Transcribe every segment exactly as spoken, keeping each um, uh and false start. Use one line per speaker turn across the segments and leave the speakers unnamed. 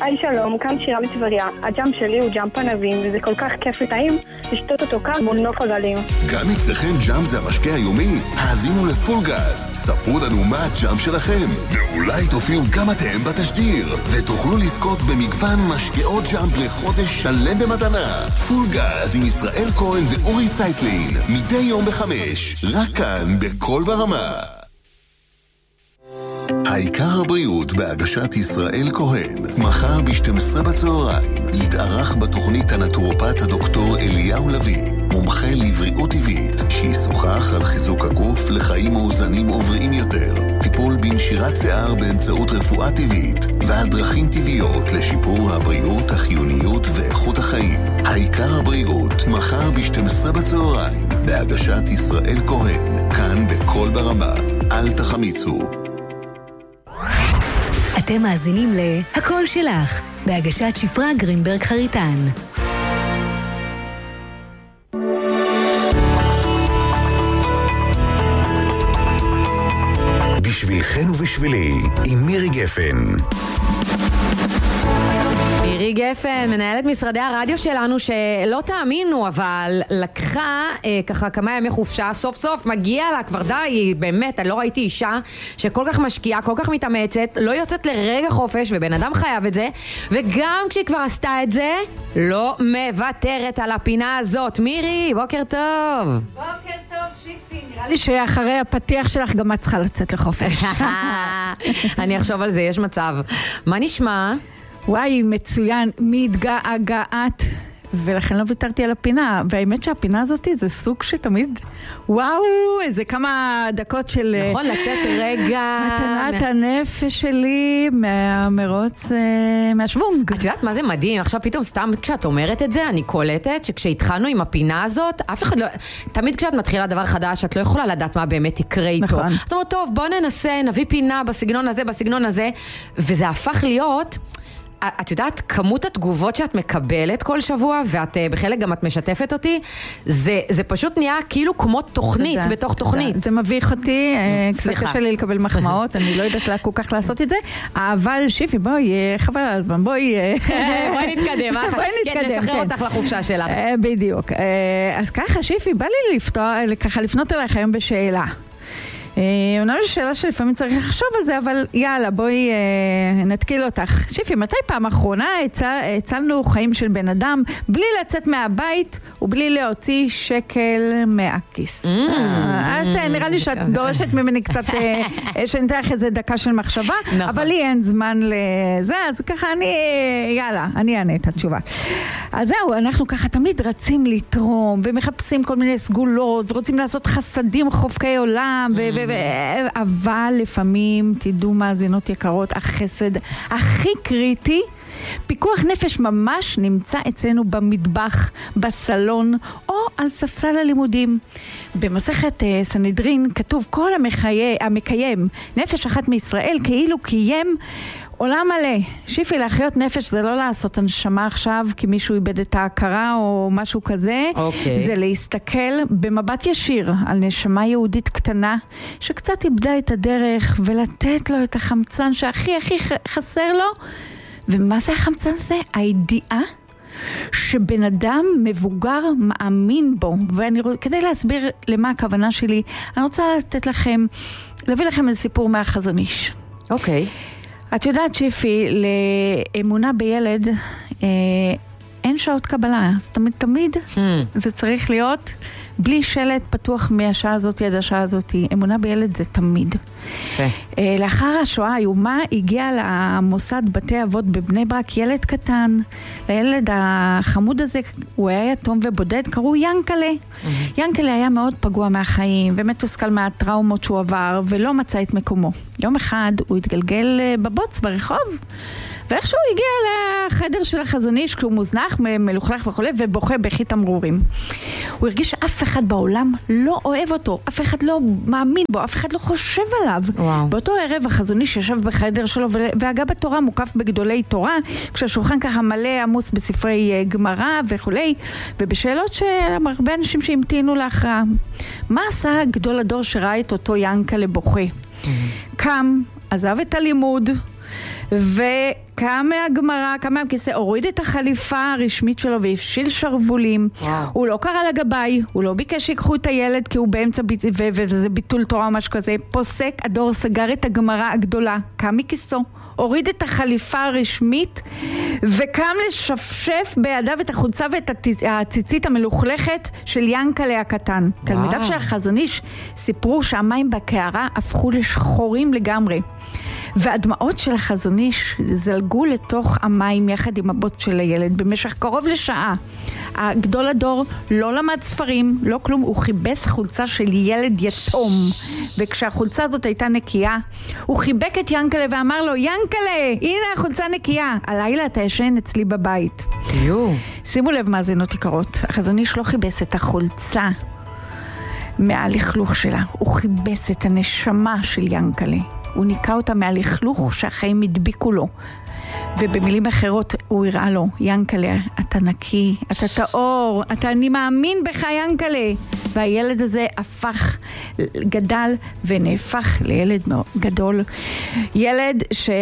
היי שלום, כאן שירה מטבריה. הג'אמפ שלי הוא ג'אמפ ענבים, וזה כל כך כיף וטעים לשתות אותו קר מול נוף הגלים.
גם אצלכם ג'אמפ זה המשקה היומי? האזינו לפול גז, ספרו לנו מה הג'אמפ שלכם, ואולי תופיעו גם אתם בתשדיר, ותוכלו לזכות במגוון משקאות ג'אמפ לחודש שלם במתנה. פול גז עם ישראל כהן ואורי צייטלין, מדי יום בחמש, רק כאן בכל ברמה. העיקר הבריאות בהגשת ישראל כהן, מחר ב-שתים עשרה בצהריים יתארח בתוכנית הנטורופט הדוקטור אליהו לוי, מומחה לבריאות טבעית, שישוחח על חיזוק הגוף לחיים מאוזנים ובריאים יותר, טיפול בנשירת שיער באמצעות רפואה טבעית, ועל דרכים טבעיות לשיפור הבריאות, החיוניות ואיכות החיים. העיקר הבריאות, מחר ב-שתים עשרה בצהריים בהגשת ישראל כהן, כאן בכל ברמה. אל תחמיצו.
אתם מאזינים להכל שלך, בהגשת שפרה גרינברג חריטן.
בשבילכן ובשבילי, עם מירי גפן.
מירי גפן, מנהלת משרדי הרדיו שלנו, שלא תאמינו, אבל לקחה אה, ככה כמה ימי חופשה, סוף סוף מגיע לה, כבר די, באמת, אני לא ראיתי אישה שכל כך משקיעה, כל כך מתאמצת, לא יוצאת לרגע חופש, ובן אדם חייב את זה, וגם כשהיא כבר עשתה את זה, לא מוותרת על הפינה הזאת. מירי, בוקר טוב.
בוקר טוב, שיפי. נראה לי שאחרי הפתיח שלך גם את צריכה לצאת לחופש.
אני אחשוב על זה, יש מצב. מה נשמע?
וואי, מצוין, מתגעגעת, ולכן לא ויתרתי על הפינה, והאמת שהפינה הזאת זה סוג שתמיד, וואו, איזה כמה דקות של...
נכון, לצאת רגע...
מתנת הנפש שלי מהמרוץ, מהשוונג.
את יודעת מה זה מדהים? עכשיו פתאום סתם כשאת אומרת את זה, אני קולטת שכשהתחלנו עם הפינה הזאת, אף אחד לא... תמיד כשאת מתחילה דבר חדש, את לא יכולה לדעת מה באמת יקרה איתו.
נכון.
זאת אומרת, טוב, בוא ננסה, נביא פינה בסגנון הזה, בסגנון הזה, וזה הפך להיות... את יודעת, כמות התגובות שאת מקבלת כל שבוע, ואת בחלק גם את משתפת אותי, זה, זה פשוט נהיה כאילו כמו תוכנית תודה, בתוך תודה. תוכנית.
זה מביך אותי, קצת קשה לי לקבל מחמאות, אני לא יודעת לה כל כך לעשות את זה, אבל שיפי, בואי, חבל על הזמן, בואי...
בואי נתקדם, בואי נתקדם, כן, נשחרר אותך לחופשה שלך.
בדיוק. אז ככה, שיפי, בא לי לפתוח, ככה לפנות אליך היום בשאלה. אומנם זו שאלה שלפעמים צריך לחשוב על זה, אבל יאללה, בואי אה, נתקיל אותך. שיפי, מתי פעם אחרונה הצלנו חיים של בן אדם בלי לצאת מהבית ובלי להוציא שקל מהכיס? Mm, אה, mm, את, נראה לי שאת דורשת ממני קצת, אה, שניתן לך איזה דקה של מחשבה, נכון. אבל לי אין זמן לזה, אז ככה אני, יאללה, אני אענה את התשובה. אז זהו, אנחנו ככה תמיד רצים לתרום, ומחפשים כל מיני סגולות, ורוצים לעשות חסדים חופקי עולם, ו... ו- אבל לפעמים, תדעו מאזינות יקרות, החסד הכי קריטי, פיקוח נפש ממש נמצא אצלנו במטבח, בסלון או על ספסל הלימודים. במסכת סנהדרין כתוב כל המחיה, המקיים נפש אחת מישראל כאילו קיים עולם מלא. שיפי, להחיות נפש זה לא לעשות הנשמה עכשיו כי מישהו איבד את ההכרה או משהו כזה.
Okay.
זה להסתכל במבט ישיר על נשמה יהודית קטנה שקצת איבדה את הדרך ולתת לו את החמצן שהכי הכי חסר לו. ומה זה החמצן הזה? הידיעה שבן אדם מבוגר מאמין בו. ואני כדי להסביר למה הכוונה שלי, אני רוצה לתת לכם, להביא לכם איזה סיפור מהחזון איש.
אוקיי. Okay.
את יודעת, שיפי, לאמונה בילד אה, אין שעות קבלה. אז תמיד תמיד hmm. זה צריך להיות בלי שלט פתוח מהשעה הזאת עד השעה הזאת. אמונה בילד זה תמיד. Okay. אה, לאחר השואה האיומה הגיע למוסד בתי אבות בבני ברק ילד קטן. לילד החמוד הזה, הוא היה יתום ובודד, קראו ינקלה. Mm-hmm. ינקלה היה מאוד פגוע מהחיים ומתוסכל מהטראומות שהוא עבר ולא מצא את מקומו. יום אחד הוא התגלגל בבוץ ברחוב, ואיכשהו הגיע לחדר של החזון איש כשהוא מוזנח, מלוכלך וכו', ובוכה בכי תמרורים. הוא הרגיש שאף אחד בעולם לא אוהב אותו, אף אחד לא מאמין בו, אף אחד לא חושב עליו. וואו. באותו ערב החזון איש ישב בחדר שלו והגה בתורה, מוקף בגדולי תורה, כשהשולחן ככה מלא עמוס בספרי גמרא וכו', ובשאלות של הרבה אנשים שהמתינו להכרעה. מה עשה גדול הדור שראה את אותו ינקלה בוכה? Mm-hmm. קם, עזב את הלימוד, וקם מהגמרא, קם מהכיסא, הוריד את החליפה הרשמית שלו והפשיל שרבולים. וואו. הוא לא קרא לגביי, הוא לא ביקש שיקחו את הילד כי הוא באמצע ביט... ו- וזה ביטול תורה או משהו כזה. פוסק, הדור סגר את הגמרא הגדולה, קם מכיסו, הוריד את החליפה הרשמית וקם לשפשף בידיו את החולצה ואת הציצית המלוכלכת של ינקלה הקטן. וואו. תלמידיו של החזון איש סיפרו שהמים בקערה הפכו לשחורים לגמרי. והדמעות של החזון איש זלגו לתוך המים יחד עם הבוט של הילד במשך קרוב לשעה. הגדול הדור לא למד ספרים, לא כלום, הוא חיבס חולצה של ילד יתום. וכשהחולצה הזאת הייתה נקייה, הוא חיבק את ינקלה ואמר לו, ינקלה, הנה החולצה נקייה, הלילה אתה ישן אצלי בבית.
יו.
שימו לב מאזינות יקרות, החזון איש לא חיבס את החולצה מהלכלוך שלה, הוא חיבס את הנשמה של ינקלה. הוא ניקה אותה מהלכלוך שהחיים הדביקו לו. ובמילים אחרות הוא הראה לו, ינקלה, אתה נקי, אתה טהור, אתה, אני מאמין בך ינקלה. והילד הזה הפך, גדל ונהפך לילד גדול. ילד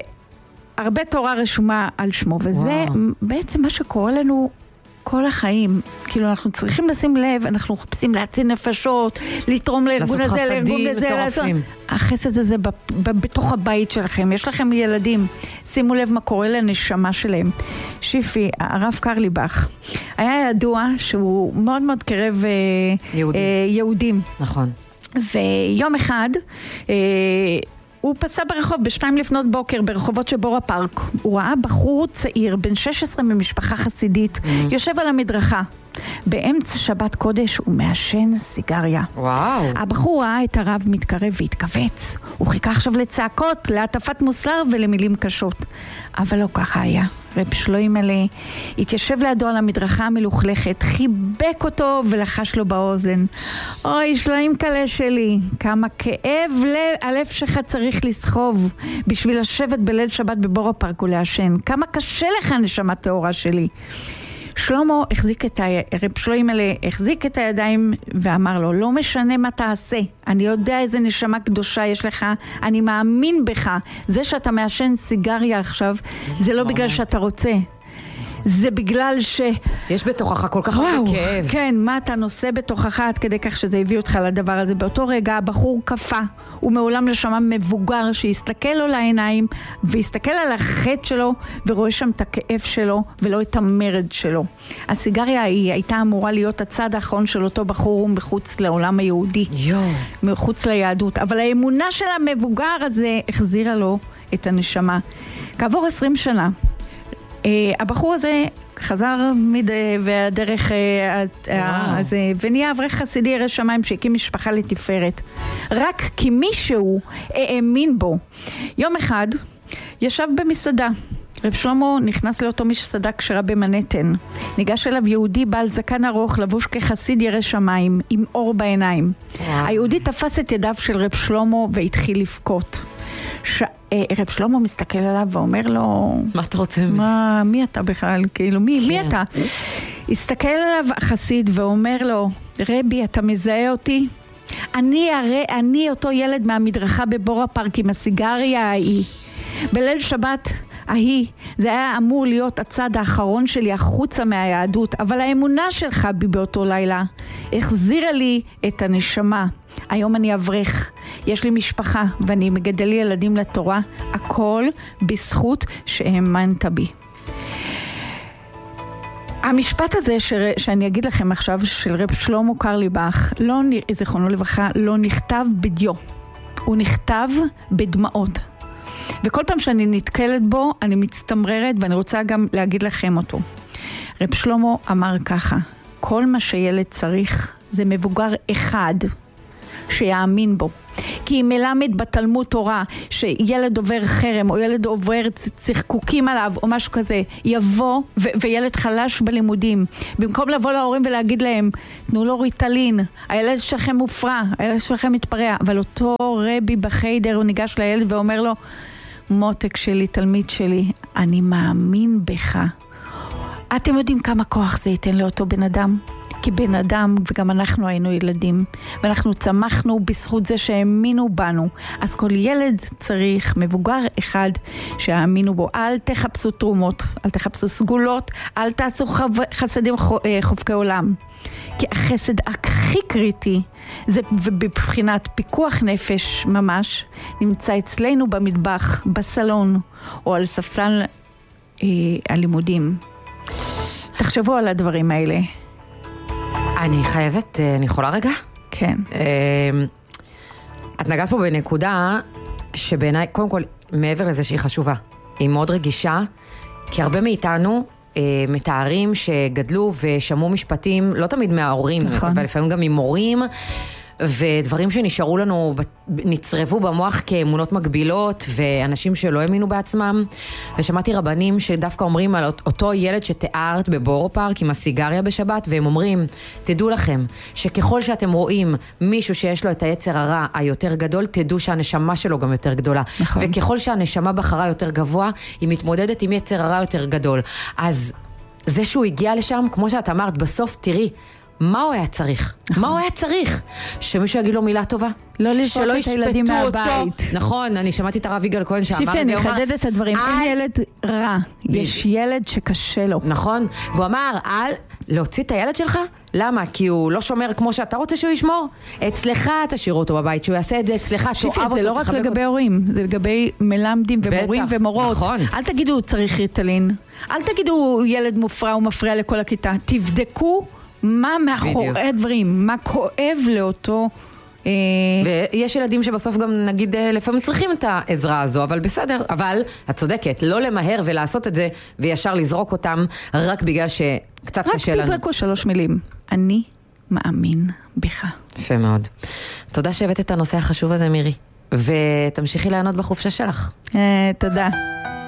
שהרבה תורה רשומה על שמו, וזה וואו. בעצם מה שקורה לנו כל החיים. כאילו אנחנו צריכים לשים לב, אנחנו מחפשים להציל נפשות, לתרום לארגון הזה, לארגון הזה, לעשות. החסד הזה ב- ב- בתוך הבית שלכם, יש לכם ילדים, שימו לב מה קורה לנשמה שלהם. שיפי, הרב קרליבך, היה ידוע שהוא מאוד מאוד קרב יהודים. אה, יהודים.
נכון.
ויום אחד אה, הוא פסע ברחוב בשתיים לפנות בוקר ברחובות של בור הפארק. הוא ראה בחור צעיר בן שש עשרה ממשפחה חסידית mm-hmm. יושב על המדרכה. באמצע שבת קודש הוא מעשן סיגריה. וואו. הבחור ראה את הרב מתקרב והתכווץ. הוא חיכה עכשיו לצעקות, להטפת מוסר ולמילים קשות. אבל לא ככה היה. רב שלוימלה התיישב לידו על המדרכה המלוכלכת, חיבק אותו ולחש לו באוזן. אוי, שלוימקלה שלי, כמה כאב לב, הלב שלך צריך לסחוב בשביל לשבת בליל שבת בבור הפארק ולעשן. כמה קשה לך נשמה טהורה שלי. שלמה החזיק את ה... רב שלוימלה החזיק את הידיים ואמר לו, לא משנה מה תעשה, אני יודע איזה נשמה קדושה יש לך, אני מאמין בך. זה שאתה מעשן סיגריה עכשיו, זה לא בגלל שאתה רוצה. זה בגלל ש...
יש בתוכך כל כך הרבה כאב.
כן, מה אתה נושא בתוכך עד כדי כך שזה הביא אותך לדבר הזה. באותו רגע הבחור קפה, הוא מעולם לשמה מבוגר שיסתכל לו לעיניים ויסתכל על החטא שלו ורואה שם את הכאב שלו ולא את המרד שלו. הסיגריה היא הייתה אמורה להיות הצד האחרון של אותו בחור מחוץ לעולם היהודי. יו. מחוץ ליהדות. אבל האמונה של המבוגר הזה החזירה לו את הנשמה. כעבור עשרים שנה, Uh, הבחור הזה חזר מד... והדרך uh, הזה, ונהיה אברך חסידי ירא שמיים שהקים משפחה לתפארת. רק כי מישהו האמין בו. יום אחד ישב במסעדה. רב שלמה נכנס לאותו מסעדה כשרה במנהטן. ניגש אליו יהודי בעל זקן ארוך לבוש כחסיד ירא שמיים עם אור בעיניים. היהודי תפס את ידיו של רב שלמה והתחיל לבכות. ש... רב שלמה מסתכל עליו ואומר לו,
מה אתה רוצה ממני?
מה, מי אתה בכלל? כאילו, מי, מי אתה? הסתכל עליו החסיד ואומר לו, רבי, אתה מזהה אותי? אני הרי, אני אותו ילד מהמדרכה בבור הפארק עם הסיגריה ההיא. בליל שבת ההיא, זה היה אמור להיות הצד האחרון שלי החוצה מהיהדות, אבל האמונה שלך בי באותו לילה החזירה לי את הנשמה. היום אני אברך, יש לי משפחה ואני מגדל ילדים לתורה, הכל בזכות שהאמנת בי. המשפט הזה ש... שאני אגיד לכם עכשיו של רב שלמה קרליבך, לא, זיכרונו לברכה, לא נכתב בדיו, הוא נכתב בדמעות. וכל פעם שאני נתקלת בו אני מצטמררת ואני רוצה גם להגיד לכם אותו. רב שלמה אמר ככה, כל מה שילד צריך זה מבוגר אחד שיאמין בו. כי אם מלמד בתלמוד תורה שילד עובר חרם או ילד עובר צחקוקים עליו או משהו כזה, יבוא ו- וילד חלש בלימודים, במקום לבוא להורים ולהגיד להם, תנו לו ריטלין, הילד שלכם מופרע, הילד שלכם מתפרע, אבל אותו רבי בחיידר הוא ניגש לילד ואומר לו, מותק שלי, תלמיד שלי, אני מאמין בך. אתם יודעים כמה כוח זה ייתן לאותו בן אדם? כי בן אדם, וגם אנחנו היינו ילדים, ואנחנו צמחנו בזכות זה שהאמינו בנו. אז כל ילד צריך מבוגר אחד שהאמינו בו. אל תחפשו תרומות, אל תחפשו סגולות, אל תעשו חסדים חובקי עולם. כי החסד הכי קריטי, זה בבחינת פיקוח נפש ממש, נמצא אצלנו במטבח, בסלון, או על ספסל אה, הלימודים. תחשבו על הדברים האלה.
אני חייבת, אני יכולה רגע?
כן.
את נגעת פה בנקודה שבעיניי, קודם כל, מעבר לזה שהיא חשובה, היא מאוד רגישה, כי הרבה מאיתנו מתארים שגדלו ושמעו משפטים, לא תמיד מההורים, נכון. אבל לפעמים גם ממורים, ודברים שנשארו לנו, נצרבו במוח כאמונות מגבילות, ואנשים שלא האמינו בעצמם, ושמעתי רבנים שדווקא אומרים על אותו ילד שתיארת בבורו פארק עם הסיגריה בשבת, והם אומרים, תדעו לכם, שככל שאתם רואים מישהו שיש לו את היצר הרע היותר גדול, תדעו שהנשמה שלו גם יותר גדולה. נכון. וככל שהנשמה בחרה יותר גבוה, היא מתמודדת עם יצר הרע יותר גדול. אז זה שהוא הגיע לשם, כמו שאת אמרת, בסוף תראי, מה הוא היה צריך? נכון. מה הוא היה צריך? שמישהו יגיד לו מילה טובה?
לא לזרוק את הילדים מהבית.
נכון, אני שמעתי את הרב יגאל כהן שאמר את זה.
שיפי, אני אחדד את הדברים. אין ילד רע. יש ילד שקשה לו.
נכון. והוא אמר, אל להוציא את הילד שלך? למה? כי הוא לא שומר כמו שאתה רוצה שהוא ישמור? אצלך תשאירו אותו בבית, שהוא יעשה את זה אצלך,
שיפי, זה לא רק לגבי הורים, זה לגבי מלמדים ומורים ומורות.
נכון.
אל תגידו צריך ריטלין. אל תגידו ילד מופרע ומפריע לכל הכיתה. תבדקו מה מאחורי הדברים, מה כואב לאותו...
ויש ילדים שבסוף גם נגיד לפעמים צריכים את העזרה הזו, אבל בסדר, אבל את צודקת, לא למהר ולעשות את זה וישר לזרוק אותם רק בגלל שקצת קשה לנו.
רק תזרקו שלוש מילים, אני מאמין בך.
יפה מאוד. תודה שהבאת את הנושא החשוב הזה מירי, ותמשיכי לענות בחופשה שלך.
תודה.